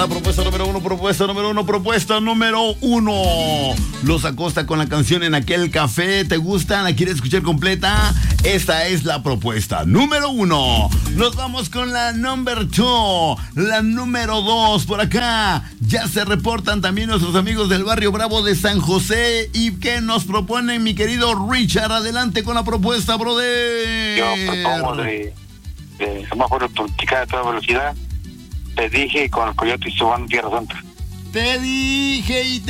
La propuesta número uno. Los Acosta con la canción En Aquel Café. ¿Te gusta? ¿La quieres escuchar completa? Esta es la propuesta número 1. Nos vamos con la number 2. La número 2 por acá. Ya se reportan también nuestros amigos del barrio Bravo de San José. ¿Y qué nos proponen, mi querido Richard? Adelante con la propuesta, brother. Yo propongo de semáforo Tultica a toda velocidad. Te dije con el Coyote y Subán Tierra Santa. Te dije y